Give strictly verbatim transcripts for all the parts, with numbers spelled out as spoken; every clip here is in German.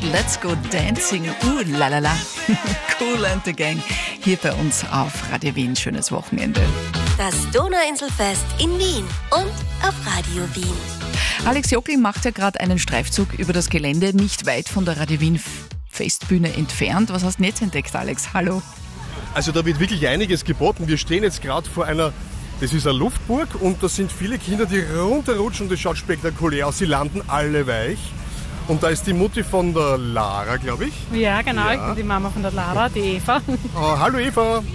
Let's Go Dancing. Uh, la la la. Kool and the Gang. Hier bei uns auf Radio Wien. Schönes Wochenende. Das Donauinselfest in Wien und auf Radio Wien. Alex Jokl macht ja gerade einen Streifzug über das Gelände, nicht weit von der Radio Wien Festbühne entfernt. Was hast du jetzt entdeckt, Alex? Hallo. Also da wird wirklich einiges geboten. Wir stehen jetzt gerade vor einer, das ist eine Luftburg und da sind viele Kinder, die runterrutschen und das schaut spektakulär aus. Sie landen alle weich. Und da ist die Mutti von der Lara, glaube ich. Ja, genau, Ja. ich bin die Mama von der Lara, die Eva. Oh, hallo Eva.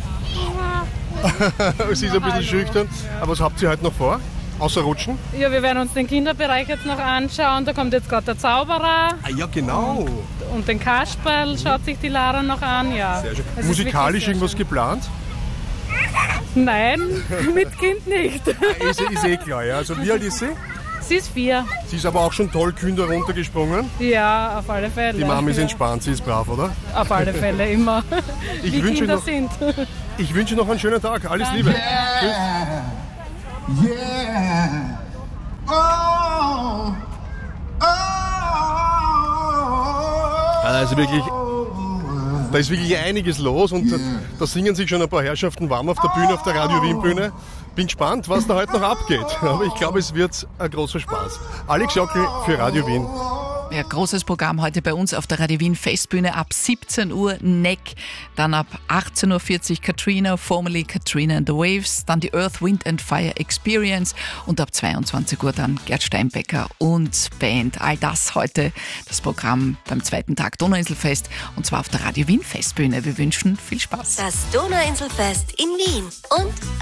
Sie ist ein bisschen schüchtern. Aber was habt ihr heute noch vor? Außer rutschen? Ja, wir werden uns den Kinderbereich jetzt noch anschauen. Da kommt jetzt gerade der Zauberer Ah ja, genau. und den Kasperl schaut sich die Lara noch an. Ja. Sehr schön. Es ist Musikalisch wirklich sehr irgendwas schön. geplant? Nein, mit Kind nicht. Ist, ist eh klar, ja. Also wie alt ist sie? Sie ist vier. Sie ist aber auch schon toll kühn da runtergesprungen. Ja, auf alle Fälle. Die Mama ist ja. entspannt, sie ist brav, oder? Auf alle Fälle, immer. Ich Wie wünsche Kinder noch- sind. Ich wünsche noch einen schönen Tag. Alles Liebe. Tschüss. Yeah. Oh. Oh. Also wirklich, da ist wirklich einiges los und da, da singen sich schon ein paar Herrschaften warm auf der Bühne, auf der Radio Wien Bühne. Bin gespannt, was da heute noch abgeht. Aber ich glaube, es wird ein großer Spaß. Alex Jokl für Radio Wien. Ja, großes Programm heute bei uns auf der Radio Wien Festbühne ab siebzehn Uhr N E C, dann ab achtzehn Uhr vierzig Katrina, formerly Katrina and the Waves, dann die Earth, Wind and Fire Experience und ab zweiundzwanzig Uhr dann Gerd Steinbecker und Band. All das heute das Programm beim zweiten Tag Donauinselfest und zwar auf der Radio Wien Festbühne. Wir wünschen viel Spaß. Das Donauinselfest in Wien und